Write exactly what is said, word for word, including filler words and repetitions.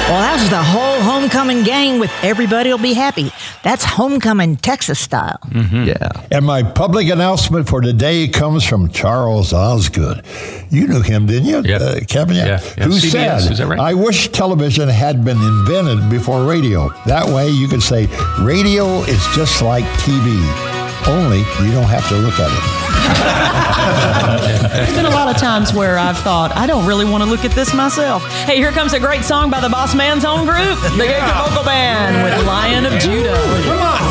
Well, that's the whole homecoming gang with Everybody Will Be Happy. That's homecoming Texas style. Mm-hmm. Yeah. And my public announcement for today comes from Charles Osgood. You knew him, didn't you, Yep. uh, Kevin? Yeah, yeah. Who C B S, said, is that right? I wish television had been invented before radio. That way you could say, radio is just like T V. Only you don't have to look at it. There's been a lot of times where I've thought, I don't really want to look at this myself. Hey, here comes a great song by the Boss Man's own group, the Gaither Vocal Band with Lion of Judah. Come on.